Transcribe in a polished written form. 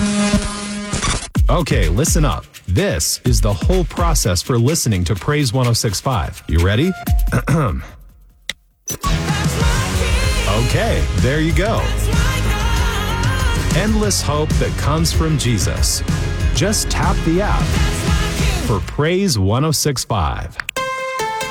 Okay, listen up. This is the whole process for listening to Praise 106.5. You ready? Okay, there you go. Endless hope that comes from Jesus. Just tap the app for Praise 106.5.